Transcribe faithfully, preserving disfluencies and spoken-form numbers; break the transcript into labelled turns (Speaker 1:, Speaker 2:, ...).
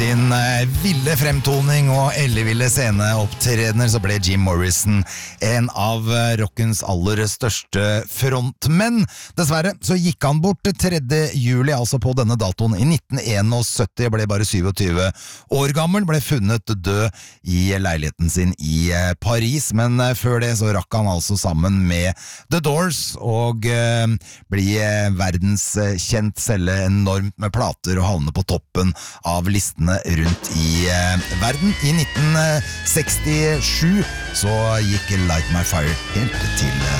Speaker 1: sin eh, ville fremtoning og elleville sceneopptredener så ble Jim Morrison en av eh, rockens aller største frontmenn. Dessverre så gikk han bort tredje juli, altså på denne datoen i nitten syttién, ble bare syvogtyve år gammel, ble funnet død i leiligheten sin i eh, Paris, men eh, før det så rakk han altså sammen med The Doors og eh, bli eh, verdenskjent, selge enormt med plater og havne på toppen av listene rundt i eh, verden. I nitten sekstisju så gikk Light My Fire helt til eh,